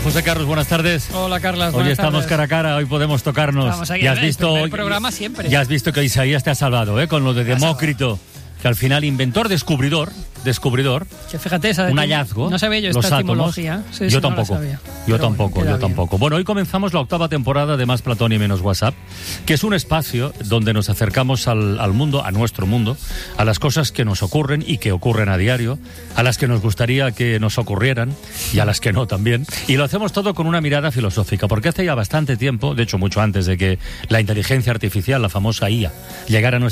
José Carlos, buenas tardes. Hola, Carlas. Hoy estamos cara a cara, hoy podemos tocarnos. Vamos aquí, ya has visto el programa siempre. Ya has visto que Isaías te ha salvado, con lo de Demócrito, que al final inventor, descubridor. Que fíjate, un hallazgo. No sabía yo los esta átomos. etimología. Sí, yo sí, tampoco. No yo tampoco. Bueno, hoy comenzamos la 8ª temporada de Más Platón y Menos WhatsApp, que es un espacio donde nos acercamos al mundo, a nuestro mundo, a las cosas que nos ocurren y que ocurren a diario, a las que nos gustaría que nos ocurrieran y a las que no también. Y lo hacemos todo con una mirada filosófica, porque hace ya bastante tiempo, de hecho mucho antes de que la inteligencia artificial, la famosa IA, llegara a nuestra